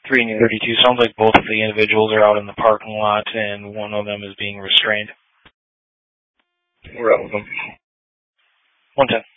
332. Sounds like both of the individuals are out in the parking lot and one of them is being restrained. We're out with them. 110.